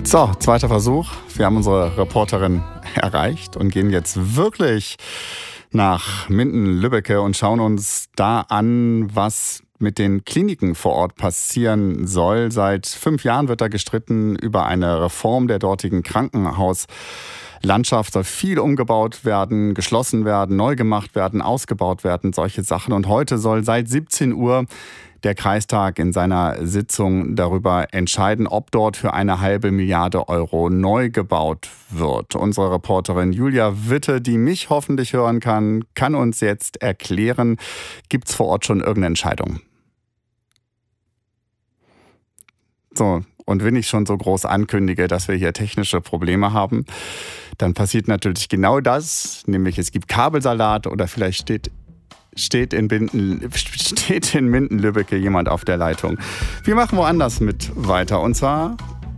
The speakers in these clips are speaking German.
So, zweiter Versuch. Wir haben unsere Reporterin erreicht und gehen jetzt wirklich nach Minden-Lübbecke und schauen uns da an, was mit den Kliniken vor Ort passieren soll. Seit 5 Jahren wird da gestritten über eine Reform der dortigen Krankenhauslandschaft. Soll viel umgebaut werden, geschlossen werden, neu gemacht werden, ausgebaut werden, solche Sachen. Und heute soll seit 17 Uhr der Kreistag in seiner Sitzung darüber entscheiden, ob dort für 1,5 Milliarde Euro neu gebaut wird. Unsere Reporterin Julia Witte, die mich hoffentlich hören kann uns jetzt erklären, gibt es vor Ort schon irgendeine Entscheidung? So, und wenn ich schon so groß ankündige, dass wir hier technische Probleme haben, dann passiert natürlich genau das, nämlich es gibt Kabelsalat oder vielleicht steht in Minden-Lübbecke jemand auf der Leitung. Wir machen woanders mit weiter. Und zwar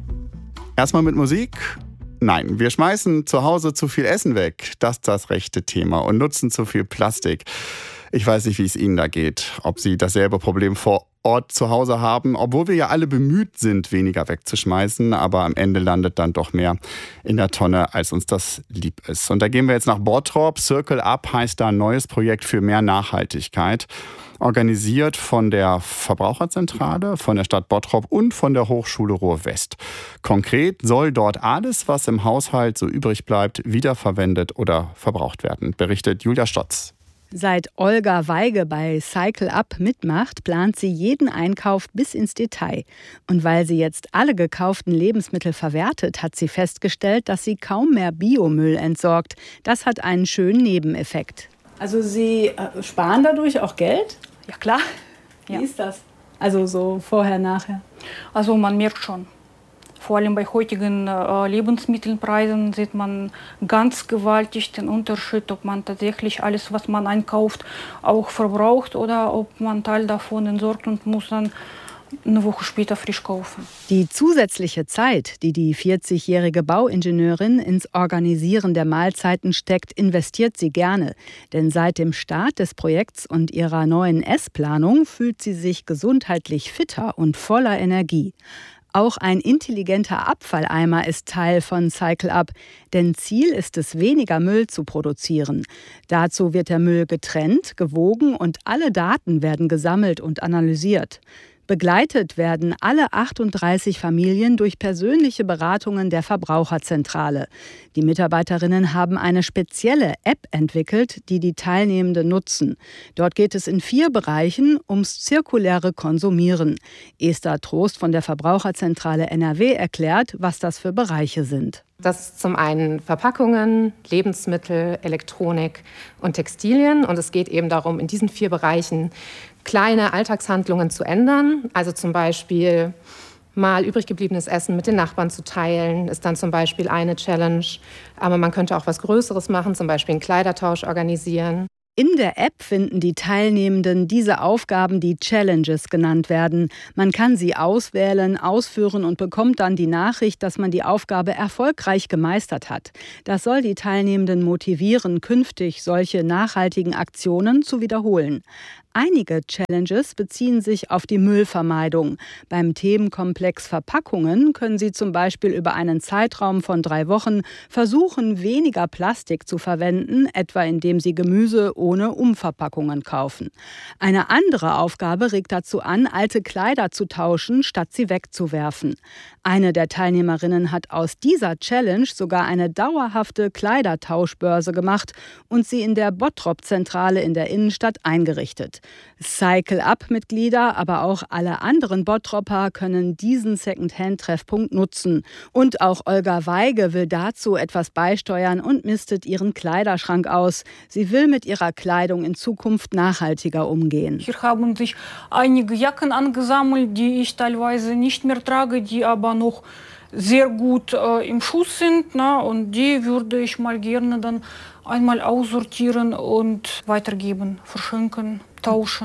erstmal mit Musik. Nein, wir schmeißen zu Hause zu viel Essen weg. Das ist das rechte Thema. Und nutzen zu viel Plastik. Ich weiß nicht, wie es Ihnen da geht. Ob Sie dasselbe Problem vor Ort zu Hause haben, obwohl wir ja alle bemüht sind, weniger wegzuschmeißen, aber am Ende landet dann doch mehr in der Tonne, als uns das lieb ist. Und da gehen wir jetzt nach Bottrop. Circle Up heißt da ein neues Projekt für mehr Nachhaltigkeit, organisiert von der Verbraucherzentrale, von der Stadt Bottrop und von der Hochschule Ruhr-West. Konkret soll dort alles, was im Haushalt so übrig bleibt, wiederverwendet oder verbraucht werden, berichtet Julia Stotz. Seit Olga Weige bei Cycle Up mitmacht, plant sie jeden Einkauf bis ins Detail. Und weil sie jetzt alle gekauften Lebensmittel verwertet, hat sie festgestellt, dass sie kaum mehr Biomüll entsorgt. Das hat einen schönen Nebeneffekt. Also Sie sparen dadurch auch Geld? Ja, klar. Wie ist das? Also so vorher, nachher? Also man merkt schon. Vor allem bei heutigen Lebensmittelpreisen sieht man ganz gewaltig den Unterschied, ob man tatsächlich alles, was man einkauft, auch verbraucht oder ob man Teil davon entsorgt und muss dann eine Woche später frisch kaufen. Die zusätzliche Zeit, die die 40-jährige Bauingenieurin ins Organisieren der Mahlzeiten steckt, investiert sie gerne. Denn seit dem Start des Projekts und ihrer neuen Essplanung fühlt sie sich gesundheitlich fitter und voller Energie. Auch ein intelligenter Abfalleimer ist Teil von Cycle Up, denn Ziel ist es, weniger Müll zu produzieren. Dazu wird der Müll getrennt, gewogen und alle Daten werden gesammelt und analysiert. Begleitet werden alle 38 Familien durch persönliche Beratungen der Verbraucherzentrale. Die Mitarbeiterinnen haben eine spezielle App entwickelt, die die Teilnehmenden nutzen. Dort geht es in 4 Bereichen ums zirkuläre Konsumieren. Esther Trost von der Verbraucherzentrale NRW erklärt, was das für Bereiche sind. Das ist zum einen Verpackungen, Lebensmittel, Elektronik und Textilien. Und es geht eben darum, in diesen 4 Bereichen kleine Alltagshandlungen zu ändern. Also zum Beispiel mal übrig gebliebenes Essen mit den Nachbarn zu teilen, ist dann zum Beispiel eine Challenge. Aber man könnte auch was Größeres machen, zum Beispiel einen Kleidertausch organisieren. In der App finden die Teilnehmenden diese Aufgaben, die Challenges genannt werden. Man kann sie auswählen, ausführen und bekommt dann die Nachricht, dass man die Aufgabe erfolgreich gemeistert hat. Das soll die Teilnehmenden motivieren, künftig solche nachhaltigen Aktionen zu wiederholen. Einige Challenges beziehen sich auf die Müllvermeidung. Beim Themenkomplex Verpackungen können Sie zum Beispiel über einen Zeitraum von 3 Wochen versuchen, weniger Plastik zu verwenden, etwa indem Sie Gemüse ohne Umverpackungen kaufen. Eine andere Aufgabe regt dazu an, alte Kleider zu tauschen, statt sie wegzuwerfen. Eine der Teilnehmerinnen hat aus dieser Challenge sogar eine dauerhafte Kleidertauschbörse gemacht und sie in der Bottrop-Zentrale in der Innenstadt eingerichtet. Cycle Up-Mitglieder, aber auch alle anderen Bottropper können diesen Second-Hand-Treffpunkt nutzen. Und auch Olga Weige will dazu etwas beisteuern und mistet ihren Kleiderschrank aus. Sie will mit ihrer Kleidung in Zukunft nachhaltiger umgehen. Hier haben sich einige Jacken angesammelt, die ich teilweise nicht mehr trage, die aber noch sehr gut im Schuss sind. Und die würde ich mal gerne dann einmal aussortieren und weitergeben, verschenken, tauschen.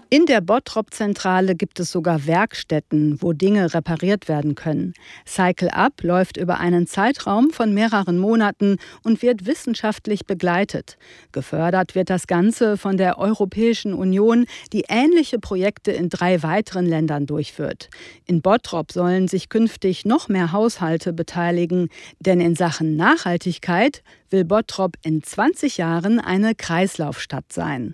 In der Bottrop-Zentrale gibt es sogar Werkstätten, wo Dinge repariert werden können. Cycle Up läuft über einen Zeitraum von mehreren Monaten und wird wissenschaftlich begleitet. Gefördert wird das Ganze von der Europäischen Union, die ähnliche Projekte in 3 weiteren Ländern durchführt. In Bottrop sollen sich künftig noch mehr Haushalte beteiligen, denn in Sachen Nachhaltigkeit will Bottrop in 20 Jahren eine Kreislaufstadt sein.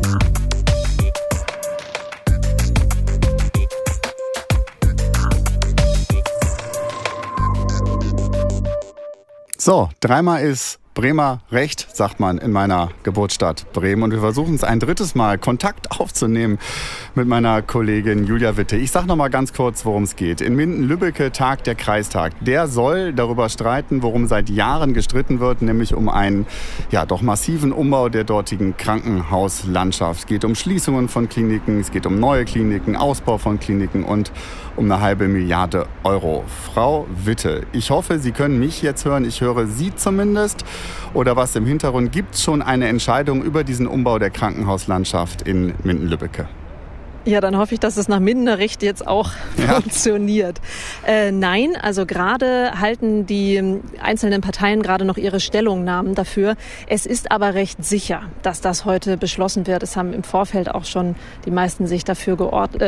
So, dreimal ist Bremer Recht, sagt man in meiner Geburtsstadt Bremen. Und wir versuchen es ein drittes Mal, Kontakt aufzunehmen mit meiner Kollegin Julia Witte. Ich sage noch mal ganz kurz, worum es geht. In Minden-Lübbecke tagt der Kreistag. Der soll darüber streiten, worum seit Jahren gestritten wird, nämlich um einen doch massiven Umbau der dortigen Krankenhauslandschaft. Es geht um Schließungen von Kliniken, es geht um neue Kliniken, Ausbau von Kliniken und um 1,5 Milliarde Euro. Frau Witte, ich hoffe, Sie können mich jetzt hören. Ich höre Sie zumindest. Oder was im Hintergrund? Gibt es schon eine Entscheidung über diesen Umbau der Krankenhauslandschaft in Minden-Lübbecke? Ja, dann hoffe ich, dass es nach Mindener Recht jetzt auch funktioniert. Nein, also gerade halten die einzelnen Parteien gerade noch ihre Stellungnahmen dafür. Es ist aber recht sicher, dass das heute beschlossen wird. Es haben im Vorfeld auch schon die meisten sich dafür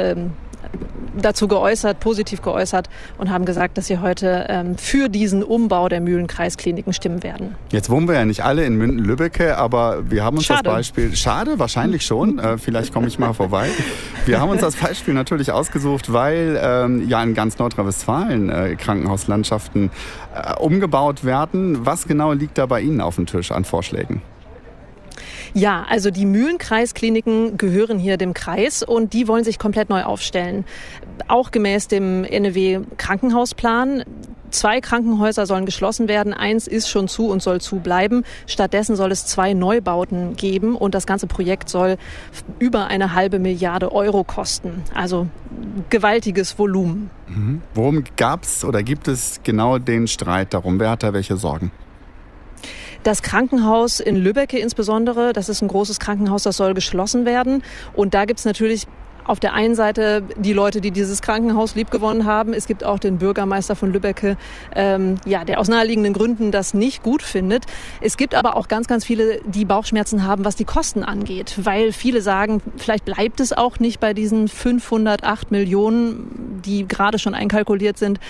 dazu geäußert, positiv geäußert und haben gesagt, dass sie heute für diesen Umbau der Mühlenkreiskliniken stimmen werden. Jetzt wohnen wir ja nicht alle in Minden-Lübbecke, aber wir haben uns das Beispiel... Schade, wahrscheinlich schon. Vielleicht komme ich mal vorbei. Wir haben uns das Beispiel natürlich ausgesucht, weil in ganz Nordrhein-Westfalen Krankenhauslandschaften umgebaut werden. Was genau liegt da bei Ihnen auf dem Tisch an Vorschlägen? Ja, also die Mühlenkreiskliniken gehören hier dem Kreis und die wollen sich komplett neu aufstellen. Auch gemäß dem NRW-Krankenhausplan. 2 Krankenhäuser sollen geschlossen werden. 1 ist schon zu und soll zu bleiben. Stattdessen soll es 2 Neubauten geben und das ganze Projekt soll über 1,5 Milliarde Euro kosten. Also gewaltiges Volumen. Worum gab's oder gibt es genau den Streit darum? Wer hat da welche Sorgen? Das Krankenhaus in Lübbecke insbesondere, das ist ein großes Krankenhaus, das soll geschlossen werden. Und da gibt es natürlich auf der einen Seite die Leute, die dieses Krankenhaus liebgewonnen haben. Es gibt auch den Bürgermeister von Lübbecke, der aus naheliegenden Gründen das nicht gut findet. Es gibt aber auch ganz, ganz viele, die Bauchschmerzen haben, was die Kosten angeht. Weil viele sagen, vielleicht bleibt es auch nicht bei diesen 508 Millionen, die gerade schon einkalkuliert sind.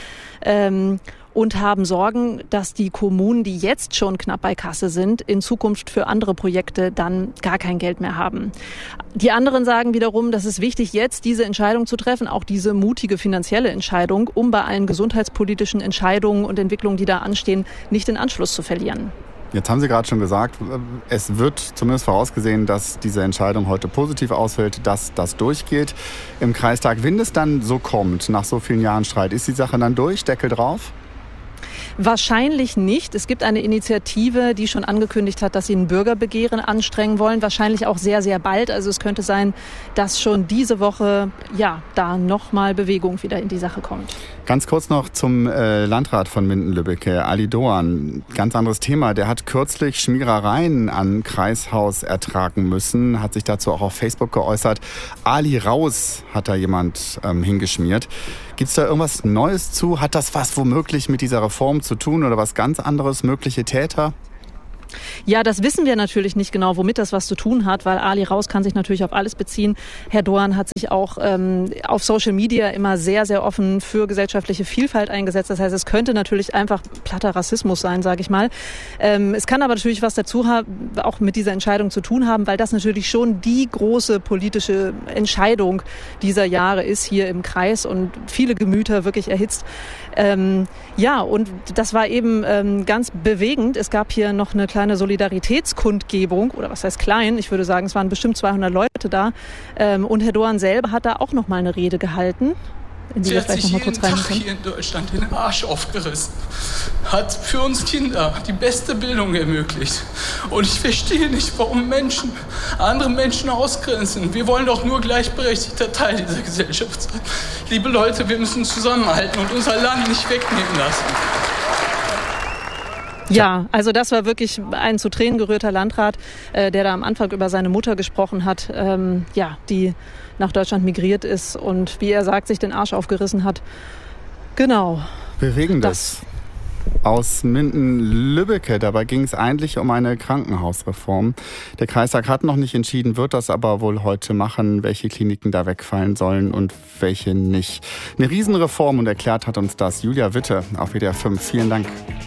Und haben Sorgen, dass die Kommunen, die jetzt schon knapp bei Kasse sind, in Zukunft für andere Projekte dann gar kein Geld mehr haben. Die anderen sagen wiederum, dass es wichtig jetzt diese Entscheidung zu treffen, auch diese mutige finanzielle Entscheidung, um bei allen gesundheitspolitischen Entscheidungen und Entwicklungen, die da anstehen, nicht den Anschluss zu verlieren. Jetzt haben Sie gerade schon gesagt, es wird zumindest vorausgesehen, dass diese Entscheidung heute positiv ausfällt, dass das durchgeht im Kreistag. Wenn es dann so kommt, nach so vielen Jahren Streit, ist die Sache dann durch, Deckel drauf? Wahrscheinlich nicht. Es gibt eine Initiative, die schon angekündigt hat, dass sie ein Bürgerbegehren anstrengen wollen. Wahrscheinlich auch sehr, sehr bald. Also es könnte sein, dass schon diese Woche da nochmal Bewegung wieder in die Sache kommt. Ganz kurz noch zum Landrat von Minden-Lübbecke, Ali Doan. Ganz anderes Thema. Der hat kürzlich Schmierereien am Kreishaus ertragen müssen, hat sich dazu auch auf Facebook geäußert. Ali raus, hat da jemand hingeschmiert. Gibt es da irgendwas Neues zu? Hat das was womöglich mit dieser Reform zu tun oder was ganz anderes, mögliche Täter? Ja, das wissen wir natürlich nicht genau, womit das was zu tun hat, weil Ali Raus kann sich natürlich auf alles beziehen. Herr Doan hat sich auch auf Social Media immer sehr, sehr offen für gesellschaftliche Vielfalt eingesetzt. Das heißt, es könnte natürlich einfach platter Rassismus sein, sage ich mal. Es kann aber natürlich was dazu haben, auch mit dieser Entscheidung zu tun haben, weil das natürlich schon die große politische Entscheidung dieser Jahre ist hier im Kreis und viele Gemüter wirklich erhitzt. Und das war eben ganz bewegend. Es gab hier noch eine kleine Solidaritätskundgebung, oder was heißt klein? Ich würde sagen, es waren bestimmt 200 Leute da. Und Herr Doan selber hat da auch noch mal eine Rede gehalten. Sie hat sich jeden Tag hier in Deutschland den Arsch aufgerissen, hat für uns Kinder die beste Bildung ermöglicht. Und ich verstehe nicht, warum Menschen andere Menschen ausgrenzen. Wir wollen doch nur gleichberechtigter Teil dieser Gesellschaft sein. Liebe Leute, wir müssen zusammenhalten und unser Land nicht wegnehmen lassen. Ja, also das war wirklich ein zu Tränen gerührter Landrat, der da am Anfang über seine Mutter gesprochen hat, die nach Deutschland migriert ist und, wie er sagt, sich den Arsch aufgerissen hat. Genau. Bewegendes. Aus Minden-Lübbecke. Dabei ging es eigentlich um eine Krankenhausreform. Der Kreistag hat noch nicht entschieden, wird das aber wohl heute machen, welche Kliniken da wegfallen sollen und welche nicht. Eine Riesenreform, und erklärt hat uns das Julia Witte auf WDR 5. Vielen Dank.